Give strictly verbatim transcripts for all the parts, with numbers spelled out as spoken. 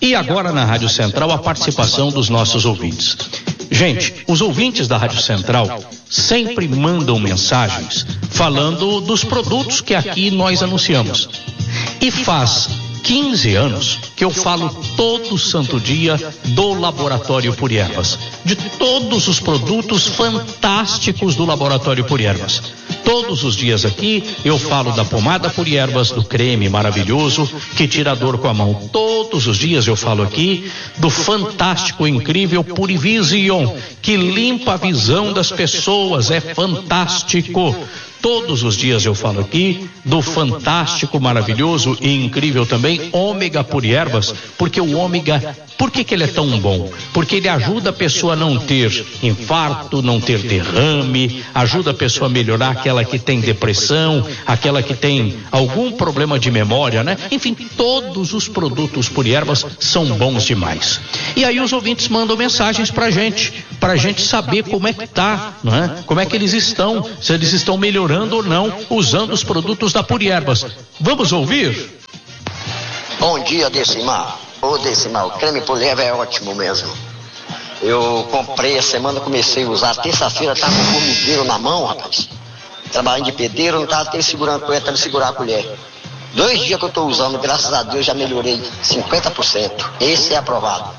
E agora na Rádio Central a participação dos nossos ouvintes. Gente, os ouvintes da Rádio Central sempre mandam mensagens falando dos produtos que aqui nós anunciamos. E faz quinze anos que eu falo todo santo dia do Laboratório Puri Ervas, de todos os produtos fantásticos do Laboratório Puri Ervas. Todos os dias aqui eu falo da pomada Puri Ervas, do creme maravilhoso que tira a dor com a mão. Todos os dias eu falo aqui do fantástico, incrível Puri Vision, que limpa a visão das pessoas, é fantástico. Todos os dias eu falo aqui do fantástico, maravilhoso e incrível também ômega Puri Ervas, porque o ômega, por que que ele é tão bom? Porque ele ajuda a pessoa a não ter infarto, não ter derrame, ajuda a pessoa a melhorar aquela que tem depressão, aquela que tem algum problema de memória, né? Enfim, todos os produtos Puri Ervas são bons demais. E aí os ouvintes mandam mensagens pra gente, pra gente saber como é que tá, não é? Como é que eles estão, se eles estão melhorando ou não, usando os produtos da Puri Ervas. Vamos ouvir? Bom dia, Decimar. Ô, Decimar, o creme Puri Ervas é ótimo mesmo. Eu comprei a semana, comecei a usar. Terça-feira tava com um formigueiro na mão, rapaz. Trabalhando de pedreiro, não tava até segurando a colher, tava segurar a colher. Dois dias que eu tô usando, graças a Deus, já melhorei cinquenta por cento. Esse é aprovado.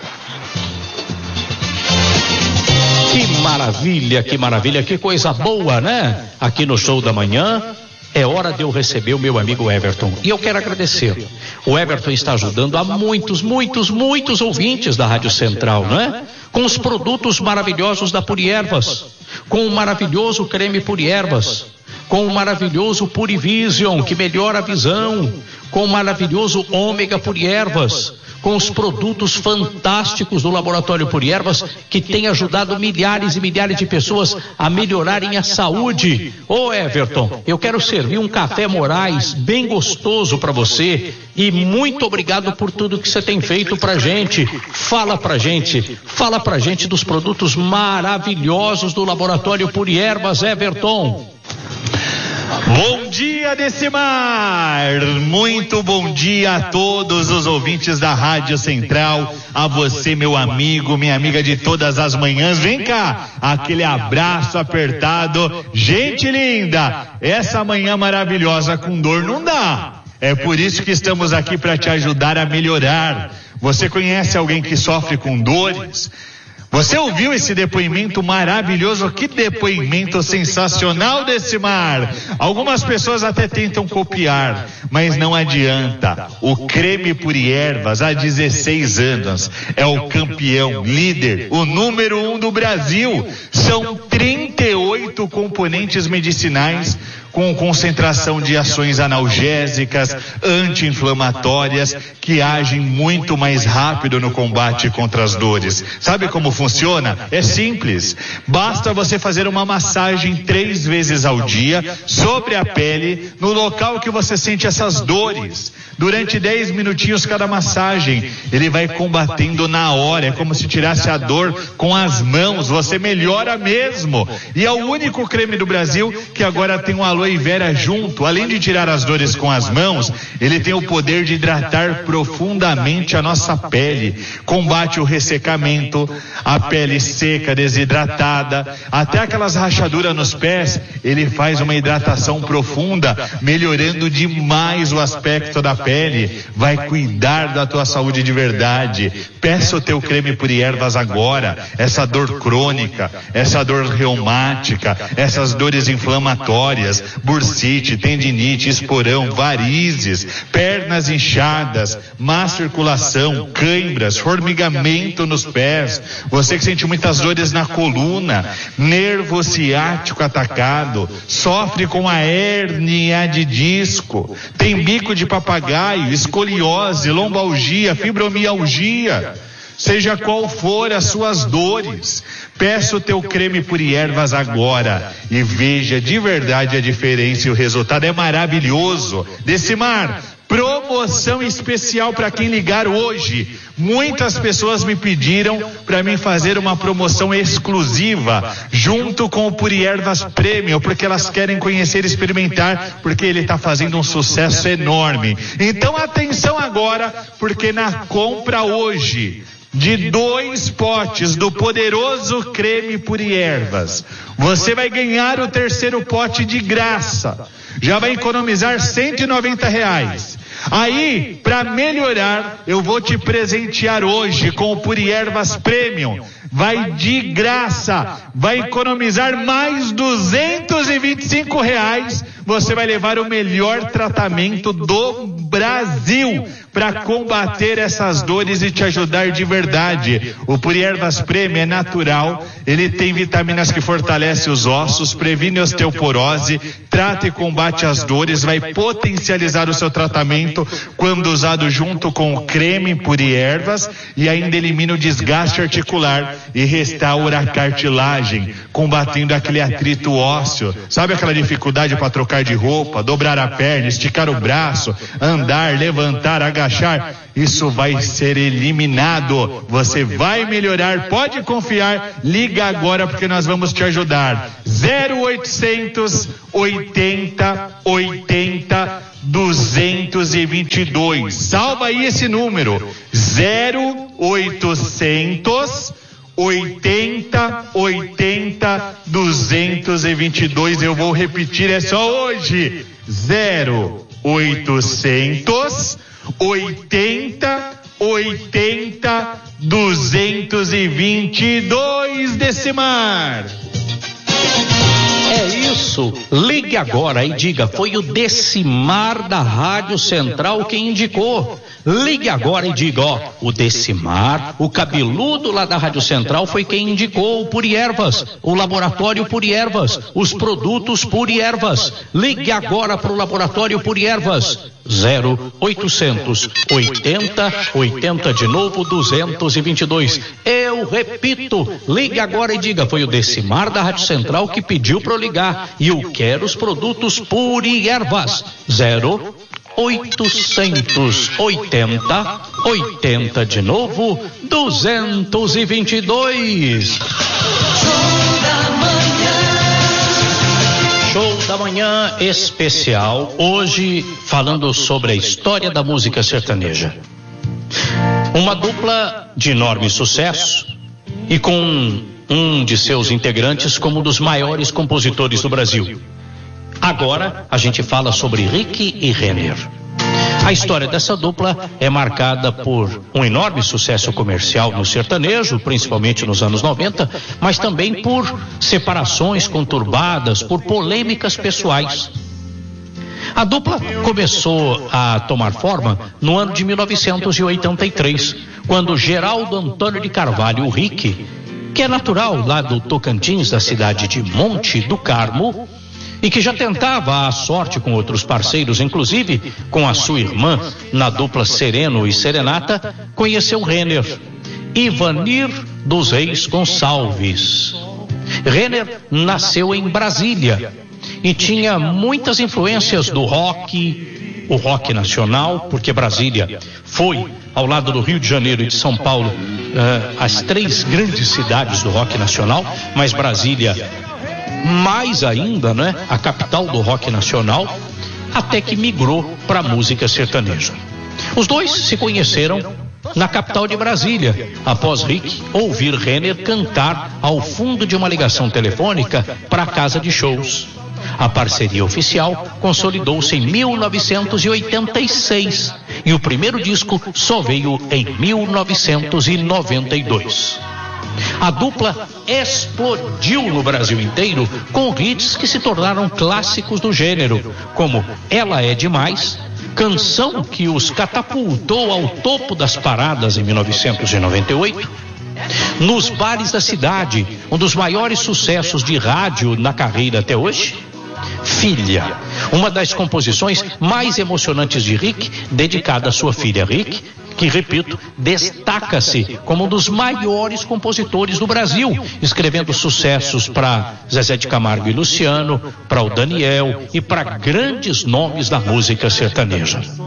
Que maravilha, que maravilha, que coisa boa, né? Aqui no Show da Manhã, é hora de eu receber o meu amigo Everton. E eu quero agradecer. O Everton está ajudando a muitos, muitos, muitos ouvintes da Rádio Central, não é? Com os produtos maravilhosos da Puri Ervas, com o maravilhoso creme Puri Ervas, com o maravilhoso Puri Vision, que melhora a visão, com o maravilhoso ômega Puri Ervas, com os produtos fantásticos do Laboratório Puri Ervas, que tem ajudado milhares e milhares de pessoas a melhorarem a saúde. Ô Everton, eu quero servir um café Moraes bem gostoso para você e muito obrigado por tudo que você tem feito pra gente. Fala pra gente, fala pra gente dos produtos maravilhosos do Laboratório Puri Ervas, Everton. Bom dia, Decimar! Muito bom dia a todos os ouvintes da Rádio Central, a você, meu amigo, minha amiga de todas as manhãs. Vem cá, aquele abraço apertado. Gente linda, essa manhã maravilhosa com dor não dá. É por isso que estamos aqui para te ajudar a melhorar. Você conhece alguém que sofre com dores? Você ouviu esse depoimento maravilhoso? Que depoimento sensacional, Decimar! Algumas pessoas até tentam copiar, mas não adianta. O creme Puri Ervas, há dezesseis anos, é o campeão, líder, o número um do Brasil. São trinta e oito componentes medicinais com concentração de ações analgésicas, anti-inflamatórias, que agem muito mais rápido no combate contra as dores. Sabe como funciona? É simples. Basta você fazer uma massagem três vezes ao dia sobre a pele, no local que você sente essas dores. Durante dez minutinhos cada massagem, ele vai combatendo na hora. É como se tirasse a dor com as mãos. Você melhora mesmo. E é o único creme do Brasil que agora tem um aloe vera junto. Além de tirar as dores com as mãos, ele tem o poder de hidratar profundamente a nossa pele. Combate o ressecamento, a pele seca, desidratada, até aquelas rachaduras nos pés. Ele faz uma hidratação profunda, melhorando demais o aspecto da pele. Vai cuidar da tua saúde de verdade. Peça o teu creme Puri Ervas agora. Essa dor crônica, essa dor reumática, essas dores inflamatórias, bursite, tendinite, esporão, varizes, pernas inchadas, má circulação, cãibras, formigamento nos pés. Você que sente muitas dores na coluna, nervo ciático atacado, sofre com a hérnia de disco, tem bico de papagaio, escoliose, lombalgia, fibromialgia. Seja qual for as suas dores, peça o teu creme Puri Ervas agora e veja de verdade a diferença, e o resultado é maravilhoso. Decimar, promoção especial para quem ligar hoje. Muitas pessoas me pediram para mim fazer uma promoção exclusiva junto com o Puri Ervas Premium, porque elas querem conhecer e experimentar, porque ele está fazendo um sucesso enorme. Então atenção agora, porque na compra hoje de dois potes do poderoso creme Puri Ervas, você vai ganhar o terceiro pote de graça. Já vai economizar cento e noventa reais. Aí, para melhorar, eu vou te presentear hoje com o Puri Ervas Premium. Vai de graça, vai economizar mais duzentos e vinte e cinco reais. Você vai levar o melhor tratamento do Brasil para combater essas dores e te ajudar de verdade. O Puri Ervas Premium é natural, ele tem vitaminas que fortalecem os ossos, previne osteoporose, trata e combate as dores, vai potencializar o seu tratamento quando usado junto com o creme Puri Ervas, e ainda elimina o desgaste articular e restaura a cartilagem, combatendo aquele atrito ósseo. Sabe aquela dificuldade para trocar de roupa, dobrar a perna, esticar o braço, andar, levantar, agachar? Isso vai ser eliminado. Você vai melhorar, pode confiar. Liga agora porque nós vamos te ajudar. zero oitocentos oitenta oitenta duzentos e vinte e dois. Salva aí esse número. zero oitocentos oitenta oitenta duzentos e vinte e dois. Eu vou repetir, é só hoje. zero oitocentos oitenta oitenta duzentos e vinte e dois, Decimar. É isso, ligue agora e diga, foi o Decimar da Rádio Central quem indicou. Ligue agora e diga, ó, o Decimar, o cabeludo lá da Rádio Central foi quem indicou o Puri Ervas, o laboratório Puri Ervas, os produtos Puri Ervas. Ligue agora para o laboratório Puri Ervas, zero oitocentos oitenta oitenta de novo duzentos e vinte e dois. Eu repito, ligue agora e diga, foi o Decimar da Rádio Central que pediu para eu ligar e eu quero os produtos Puri Ervas. zero oitocentos oitenta oitenta de novo duzentos e vinte e dois. Show da manhã especial, hoje falando sobre a história da música sertaneja. Uma dupla de enorme sucesso e com um de seus integrantes como um dos maiores compositores do Brasil. Agora a gente fala sobre Rick e Renner. A história dessa dupla é marcada por um enorme sucesso comercial no sertanejo, principalmente nos anos noventa, mas também por separações conturbadas, por polêmicas pessoais. A dupla começou a tomar forma no ano de mil novecentos e oitenta e três, quando Geraldo Antônio de Carvalho, o Rick, que é natural lá do Tocantins, da cidade de Monte do Carmo, e que já tentava a sorte com outros parceiros, inclusive com a sua irmã, na dupla Sereno e Serenata, conheceu Renner, Ivanir dos Reis Gonçalves. Renner nasceu em Brasília e tinha muitas influências do rock, o rock nacional, porque Brasília foi, ao lado do Rio de Janeiro e de São Paulo, uh, as três grandes cidades do rock nacional, mas Brasília mais ainda, né, a capital do rock nacional, até que migrou para a música sertaneja. Os dois se conheceram na capital de Brasília, após Rick ouvir Renner cantar ao fundo de uma ligação telefônica para a casa de shows. A parceria oficial consolidou-se em mil novecentos e oitenta e seis e o primeiro disco só veio em mil novecentos e noventa e dois. A dupla explodiu no Brasil inteiro com hits que se tornaram clássicos do gênero, como Ela é Demais, canção que os catapultou ao topo das paradas em mil novecentos e noventa e oito. Nos bares da cidade, um dos maiores sucessos de rádio na carreira até hoje. Filha, uma das composições mais emocionantes de Rick, dedicada à sua filha Rick, que, repito, destaca-se como um dos maiores compositores do Brasil, escrevendo sucessos para Zezé de Camargo e Luciano, para o Daniel e para grandes nomes da música sertaneja.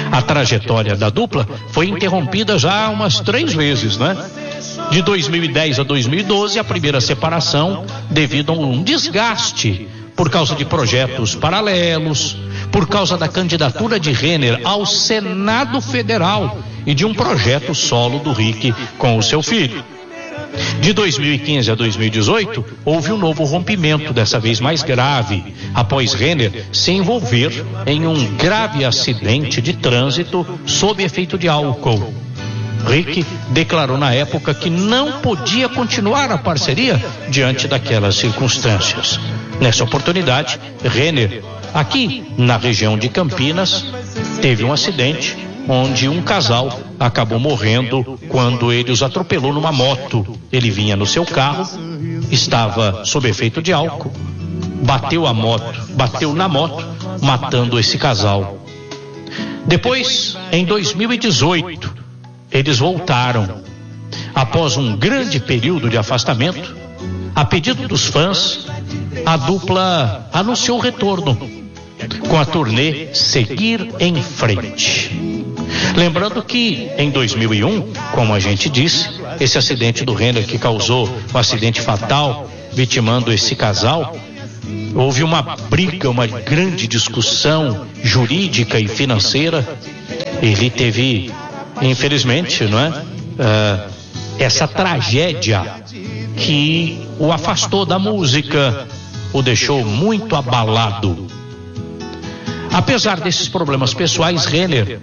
A trajetória da dupla foi interrompida já umas três vezes, né? De dois mil e dez a dois mil e doze, a primeira separação devido a um desgaste por causa de projetos paralelos, por causa da candidatura de Renner ao Senado Federal e de um projeto solo do Rick com o seu filho. De dois mil e quinze a dois mil e dezoito, houve um novo rompimento, dessa vez mais grave, após Renner se envolver em um grave acidente de trânsito sob efeito de álcool. Rick declarou na época que não podia continuar a parceria diante daquelas circunstâncias. Nessa oportunidade, Renner, aqui na região de Campinas, teve um acidente onde um casal acabou morrendo quando ele os atropelou numa moto. Ele vinha no seu carro, estava sob efeito de álcool, bateu a moto, bateu na moto, matando esse casal. Depois, em dois mil e dezoito, eles voltaram. Após um grande período de afastamento, a pedido dos fãs, a dupla anunciou o retorno com a turnê Seguir em Frente. Lembrando que em dois mil e um, como a gente disse, esse acidente do Renner que causou um acidente fatal, vitimando esse casal, houve uma briga, uma grande discussão jurídica e financeira. Ele teve, infelizmente, não é? Uh, essa tragédia que o afastou da música, o deixou muito abalado. Apesar desses problemas pessoais, Renner,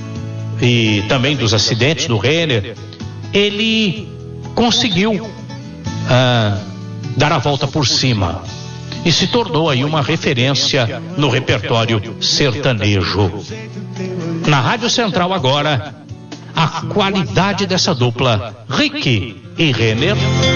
e também dos acidentes do Renner, ele conseguiu ah, dar a volta por cima e se tornou aí uma referência no repertório sertanejo. Na Rádio Central agora, a qualidade dessa dupla, Rick e Renner.